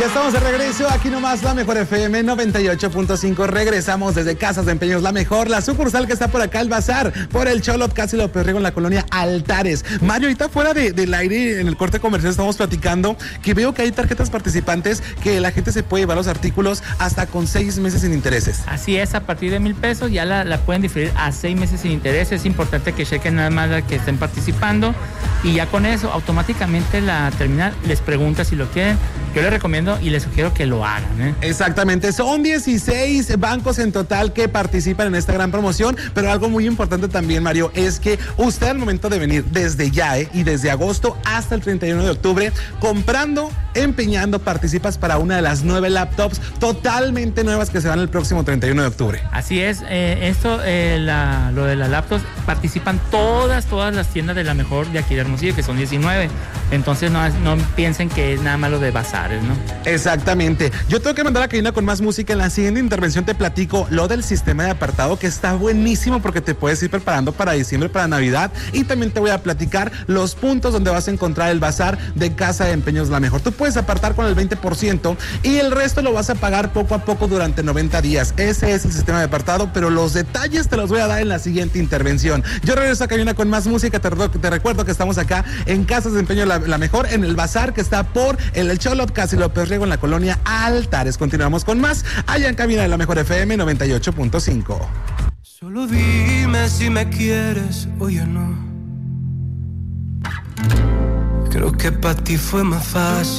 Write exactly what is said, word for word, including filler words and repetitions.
Ya estamos de regreso, aquí nomás La Mejor F M noventa y ocho punto cinco. Regresamos desde Casas de Empeños La Mejor, la sucursal que está por acá, el bazar, por el Cholot, casi López Riego, en la colonia Altares. Mario, ahorita fuera de, del aire, en el corte comercial, estamos platicando que veo que hay tarjetas participantes que la gente se puede llevar los artículos hasta con seis meses sin intereses. Así es, a partir de mil pesos ya la, la pueden diferir a seis meses sin intereses. Es importante que chequen nada más la que estén participando y ya con eso automáticamente la terminal les pregunta si lo quieren. Yo les recomiendo y les sugiero que lo hagan, ¿eh? Exactamente, son dieciséis bancos en total que participan en esta gran promoción, pero algo muy importante también, Mario, es que usted al momento de venir desde ya, ¿eh? y desde agosto hasta el treinta y uno de octubre, comprando, empeñando, participas para una de las nueve laptops totalmente nuevas que se van el próximo treinta y uno de octubre. Así es, eh, esto, eh, la, lo de las laptops, participan todas, todas las tiendas de La Mejor de aquí de Hermosillo, que son diecinueve, entonces no, no piensen que es nada malo de bazar, ¿no? Exactamente. Yo tengo que mandar a Karina con más música. En la siguiente intervención te platico lo del sistema de apartado, que está buenísimo porque te puedes ir preparando para diciembre, para Navidad, y también te voy a platicar los puntos donde vas a encontrar el bazar de Casa de Empeños La Mejor. Tú puedes apartar con el veinte por ciento y el resto lo vas a pagar poco a poco durante noventa días. Ese es el sistema de apartado, pero los detalles te los voy a dar en la siguiente intervención. Yo regreso a Karina con más música. Te, te recuerdo que estamos acá en Casas de Empeño La, La Mejor, en el bazar que está por el, el Cholot, casi López Riego, en la colonia Altares. Continuamos con más allá en cabina de La Mejor F M noventa y ocho punto cinco. Solo dime si me quieres o ya no. Creo que para ti fue más fácil.